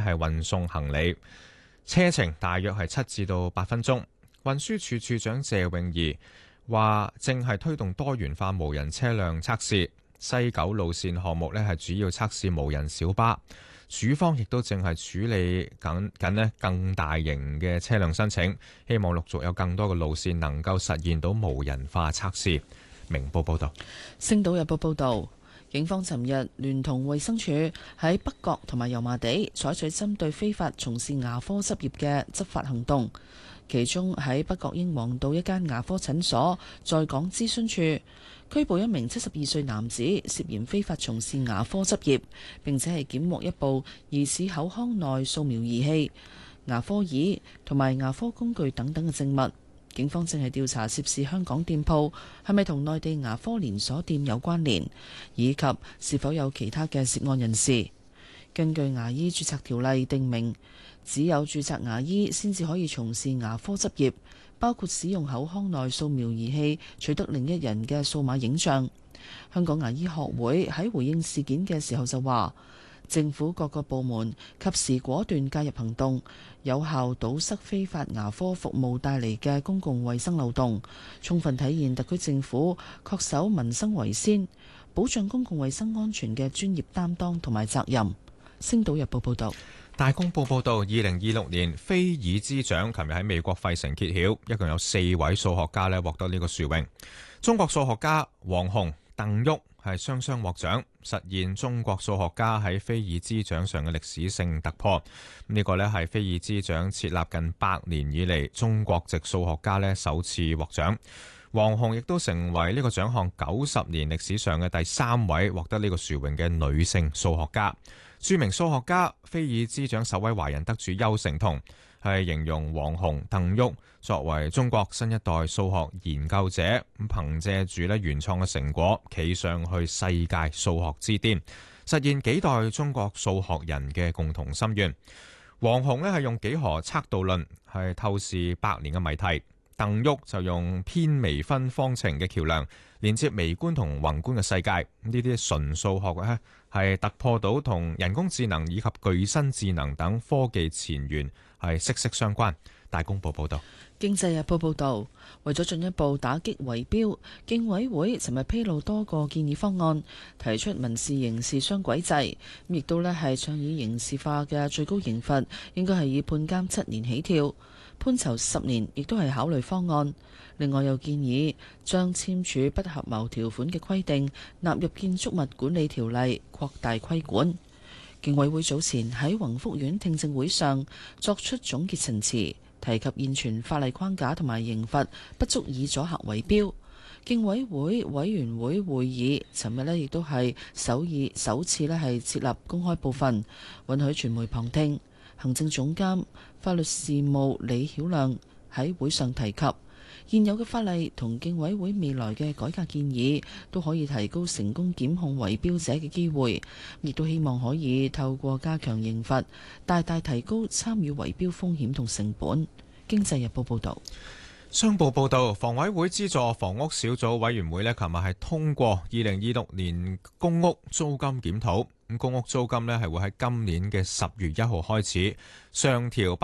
係運送行李，車程大約係7至到8分鐘。運輸署署長謝永儀話，正係推動多元化無人車輛測試，西九路線項目呢係主要測試無人小巴。署方亦都正係處理緊更大型嘅車輛申請，希望陸續有更多嘅路線能夠實現到無人化測試。明報報道。 星島日報報道，警方尋日聯同衛生署喺北角同埋油麻地採取針對非法從事牙科執業嘅執法行動，其中喺北角英皇道一間牙科診所在港諮詢處拘捕一名72歲男子，涉嫌非法從事牙科執業，並且係檢獲一部疑似口腔內掃描儀器、牙科椅同埋牙科工具等等嘅證物。警方正係調查涉事香港店鋪係咪同內地牙科連鎖店有關聯，以及是否有其他嘅涉案人士。根據牙醫註冊條例訂明，只有註冊牙醫先至可以從事牙科執業，包括使用口腔內掃描儀器取得另一人嘅數碼影像。香港牙醫學會喺回應事件嘅時候就話，政府各個部門及時果斷介入行動，有效堵塞非法牙科服務帶嚟嘅公共衛生漏洞，充分體現特區政府恪守民生為先、保障公共衛生安全嘅專業擔當同埋責任。星島日報報道。 大公報報導，2026年菲爾茲獎琴日喺美國費城揭曉，一共有4位數學家獲得呢個殊榮。中國數學家王虹、鄧旭係雙雙獲獎，實現中國數學家喺菲爾茲獎上嘅歷史性突破。呢個係菲爾茲獎設立近100年以嚟中國籍數學家首次獲獎。王虹亦都成為呢個獎項90年歷史上嘅第3位獲得呢個殊榮嘅女性數學家。著名數學家菲爾茲獎首位華人得主邱成桐係形容王虹、鄧旭作為中國新一代數學研究者，憑借住原創嘅成果，企上去世界數學之巔，實現幾代中國數學人嘅共同心願。王虹係用幾何測度論係透視百年嘅謎題，鄧旭就用偏微分方程嘅橋梁連接微觀同宏觀嘅世界。呢啲純數學咧係突破到同人工智能以及具身智能等科技前沿係息息相關。大公報報道。 經濟日報報導，為咗進一步打擊圍標，競委會尋日披露多個建議方案，提出民事刑事雙軌制，亦都係倡議刑事化嘅最高刑罰應該係以判監7年起跳，判囚10年，亦都係考慮方案。另外又建議將簽署不合謀條款嘅規定納入建築物管理條例，擴大規管。競委會早前喺宏福苑聽證會上作出總結陳詞，提及現存法例框架同埋刑罰不足以阻嚇圍標。競委會委員會會議尋日亦都係首次係設立公開部分，允許傳媒旁聽。行政總監法律事務李曉亮喺會上提及，現有嘅法例同競委會未來嘅改革建議都可以提高成功檢控圍標者嘅機會，亦都希望可以透過加強刑罰，大大提高參與圍標風險同成本。經濟日報報導。 商報報導，房委會資助房屋小組委員會琴日係通過2026年公屋租金檢討。咁公屋租金係會喺今年嘅10月1號開始上調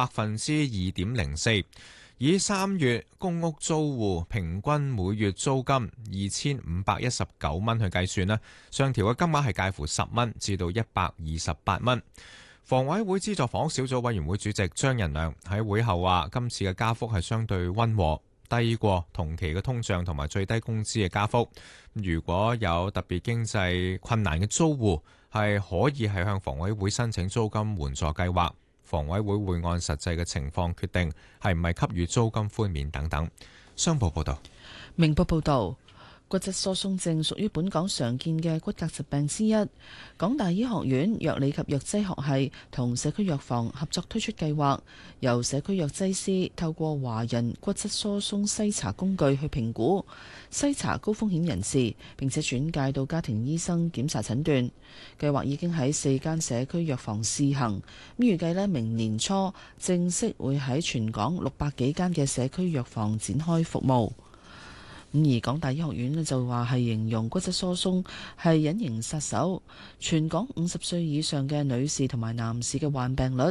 2.04%，以3月公屋租戶平均每月租金2519蚊去計算啦，上調嘅金額係介乎10蚊至到128蚊。房委會資助房屋小組委員會主席張仁良喺會後話，今次嘅加幅係相對溫和，低過同期嘅通脹同埋最低工資嘅加幅。如果有特別經濟困難嘅租戶，係可以係向房委會申請租金援助計劃，房委會會按實際嘅情況決定係唔係給予租金寬免等等。商報報道。 明報報道。骨質疏鬆症屬於本港常見嘅骨骼疾病之一。港大醫學院藥理及藥劑學系同社區藥房合作推出計劃，由社區藥劑師透過華人骨質疏鬆篩查工具去評估、篩查高風險人士，並且轉介到家庭醫生檢查診斷。計劃已經喺4間社區藥房試行，預計明年初正式會喺全港600幾間嘅社區藥房展開服務。而港大醫學院就話係形容骨質疏鬆係隱形殺手，全港50歲以上嘅女士同埋男士嘅患病率